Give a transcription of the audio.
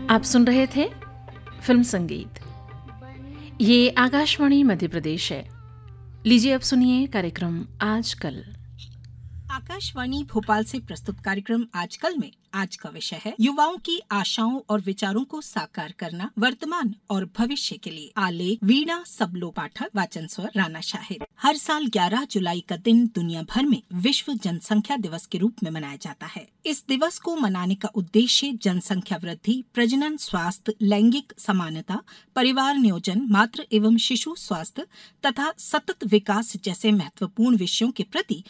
आप सुन रहे थे फिल्म संगीत। ये आकाशवाणी मध्य प्रदेश है। लीजिए अब सुनिए कार्यक्रम आजकल। आकाशवाणी भोपाल से प्रस्तुत कार्यक्रम आजकल में आज का विषय है युवाओं की आशाओं और विचारों को साकार करना वर्तमान और भविष्य के लिए। आलेख वीणा सबलो, पाठक वाचन स्वर राना शाहिद। हर साल 11 जुलाई का दिन दुनिया भर में विश्व जनसंख्या दिवस के रूप में मनाया जाता है। इस दिवस को मनाने का उद्देश्य जनसंख्या वृद्धि, प्रजनन स्वास्थ्य, लैंगिक समानता, परिवार नियोजन, मातृ एवं शिशु स्वास्थ्य तथा सतत विकास जैसे महत्वपूर्ण विषयों के प्रति